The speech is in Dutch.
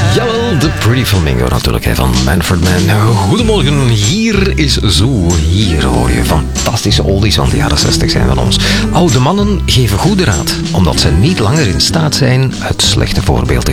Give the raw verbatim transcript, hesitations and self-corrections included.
Jawel, de Pretty Flamingo natuurlijk, hè, van Manfred Mann. Goedemorgen, hier is Zo. Hier hoor je fantastische oldies van de jaren zestig zijn van ons. Oude mannen geven goede raad, omdat ze niet langer in staat zijn het slechte voorbeeld te